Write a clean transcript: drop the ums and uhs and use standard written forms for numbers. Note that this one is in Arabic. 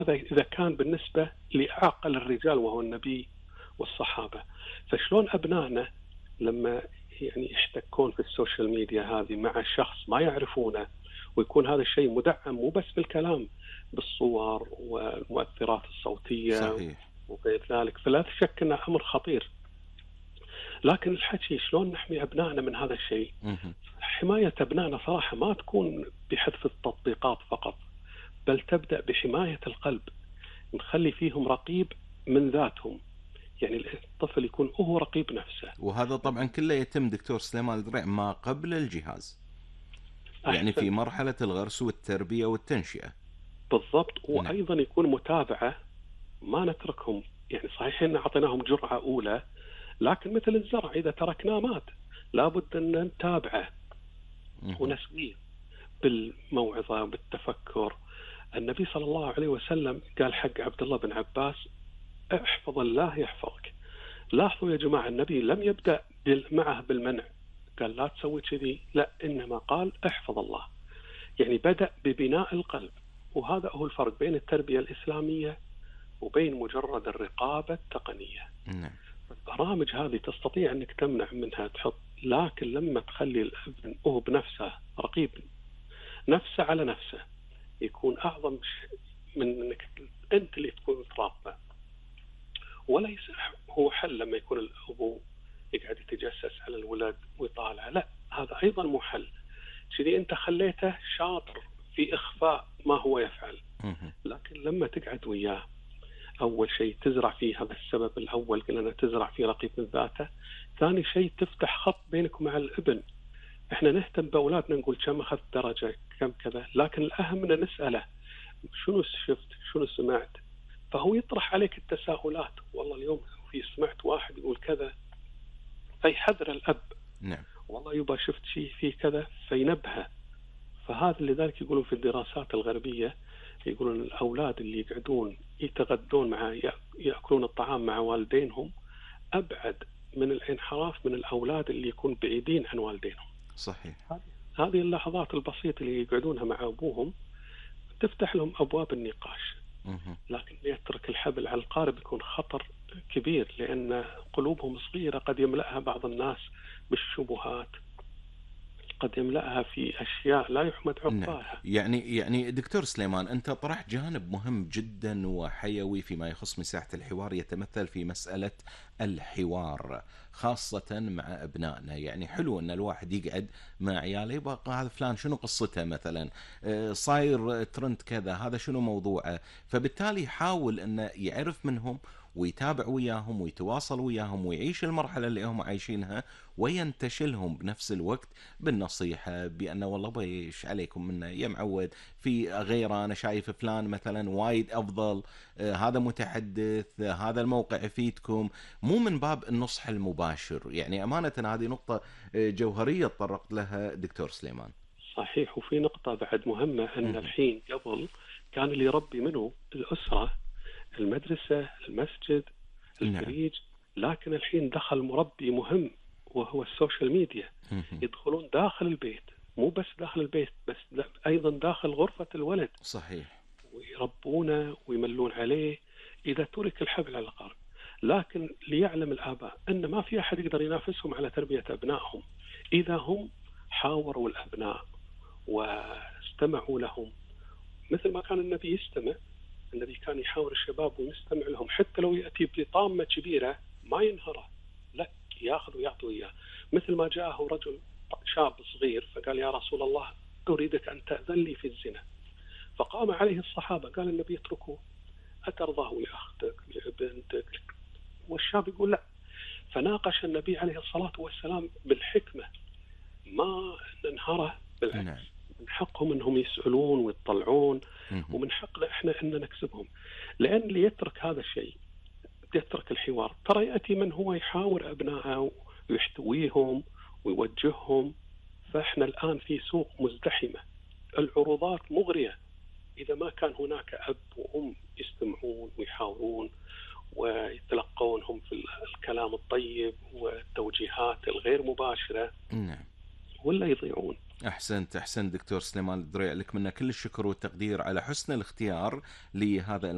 إذا كان بالنسبة لأعقل الرجال وهو النبي والصحابة، فشلون أبنائنا لما يعني يشتكون في السوشيال ميديا هذه مع شخص ما يعرفونه، ويكون هذا الشيء مدعم مو بس بالكلام، بالصور والمؤثرات الصوتية صحيح. وغير ذلك، فلا شك أنه أمر خطير. لكن الحكي شلون نحمي أبنائنا من هذا الشيء؟ مهم. حماية أبنائنا صراحة ما تكون بحذف التطبيقات فقط، بل تبدأ بحماية القلب، نخلي فيهم رقيب من ذاتهم. يعني الطفل يكون هو رقيب نفسه. وهذا طبعا كله يتم دكتور سليمان الدريع ما قبل الجهاز، يعني في أحسن. مرحلة الغرس والتربية والتنشئة. بالضبط. نعم. وأيضا يكون متابعة، ما نتركهم. يعني صحيح إن أعطيناهم جرعة أولى، لكن مثل الزرع إذا تركناه مات، لابد أن نتابعه مهم. ونسقيه بالموعظة بالتفكر. النبي صلى الله عليه وسلم قال حق عبد الله بن عباس: احفظ الله يحفظك. لاحظوا يا جماعة، النبي لم يبدأ معه بالمنع، قال لا تسوي كذي، لا، إنما قال احفظ الله. يعني بدأ ببناء القلب. وهذا هو الفرق بين التربية الإسلامية وبين مجرد الرقابة التقنية. نعم. البرامج هذه تستطيع أنك تمنع منها تحط، لكن لما تخلي الابن هو بنفسه رقيب نفسه على نفسه، يكون أعظم من أنك أنت اللي تكون ترابه. وليس هو حل لما يكون الأبو يقعد يتجسس على الولد ويطالع، لا، هذا أيضا مو حل. كذي أنت خليته شاطر في إخفاء ما هو يفعل. مهم. لكن لما تقعد وياه، أول شيء تزرع فيه، هذا السبب الأول قلنا، تزرع فيه رقيب من ذاته. ثاني شيء تفتح خط بينك ومع الابن. احنا نهتم بأولادنا، نقول كم أخذت درجة، كم كذا، لكن الأهم أن نسأله شنو شفت، شنو سمعت. فهو يطرح عليك التساؤلات، والله اليوم في سمعت واحد يقول كذا، فيحذر الأب. نعم. والله يبا شفت شيء فيه كذا، فينبهه. فهذا لذلك يقولون في الدراسات الغربية، يقولون الأولاد اللي يقعدون يتغدون يأكلون الطعام مع والدينهم أبعد من الانحراف من الأولاد اللي يكون بعيدين عن والدينهم. صحيح. هذه اللحظات البسيطة اللي يقعدونها مع أبوهم تفتح لهم أبواب النقاش. مهم. لكن يترك الحبل على القارب يكون خطر كبير، لأن قلوبهم صغيرة، قد يملأها بعض الناس بالشبهات، قد يملأها في أشياء لا يحمد نعم. عقباها. يعني دكتور سليمان، أنت طرحت جانب مهم جدا وحيوي فيما يخص مساحة الحوار، يتمثل في مسألة الحوار خاصة مع أبنائنا. يعني حلو أن الواحد يقعد مع عياله، يبقى هذا فلان شنو قصته مثلا، صاير ترند كذا، هذا شنو موضوعه، فبالتالي يحاول أنه يعرف منهم ويتابع وياهم ويتواصل وياهم ويعيش المرحلة اللي هم عايشينها، وينتشلهم بنفس الوقت بالنصيحة، بأنه والله بيش عليكم منه يا معود، في غيره أنا شايف فلان مثلا وايد أفضل، هذا متحدث، هذا الموقع يفيدكم، مو من باب النصح المباشر. يعني أمانة هذه نقطة جوهرية تطرقت لها دكتور سليمان. صحيح. وفي نقطة بعد مهمة، أن مهم. الحين قبل كان اللي يربي منه الأسرة، المدرسة، المسجد، نعم. الفريج. لكن الحين دخل مربي مهم وهو السوشيال ميديا. مهم. يدخلون داخل البيت، مو بس داخل البيت بس، أيضا داخل غرفة الولد، صحيح. ويربونه ويملون عليه إذا ترك الحبل على القارب. لكن ليعلم الآباء أن ما في أحد يقدر ينافسهم على تربية أبنائهم إذا هم حاوروا الأبناء واستمعوا لهم مثل ما كان النبي يستمع. النبي كان يحاور الشباب ويستمع لهم، حتى لو يأتي بطامة كبيرة ما ينهره، لا، ياخذ ويعطي إياه. مثل ما جاءه رجل شاب صغير فقال: يا رسول الله، أريدك أن تأذن لي في الزنا. فقام عليه الصحابة، قال النبي: اتركوه، أترضاه لأختك لبنتك؟ والشاب يقول لا. فناقش النبي عليه الصلاة والسلام بالحكمة، ما ننهره، بالعكس، نعم. من حقهم أنهم يسألون ويطلعون، مهم. ومن حقنا إحنا أن نكسبهم. لأن اللي يترك هذا الشيء، يترك الحوار، ترى يأتي من هو يحاور أبنائه ويحتويهم ويوجههم. فإحنا الآن في سوق مزدحمة، العروضات مغرية. إذا ما كان هناك أب وأم يستمعون ويحاورون ويتلقونهم في الكلام الطيب والتوجيهات الغير مباشرة، نعم. ولا يضيعون. أحسنت دكتور سليمان الدريع، لك منا كل الشكر والتقدير على حسن الاختيار لهذا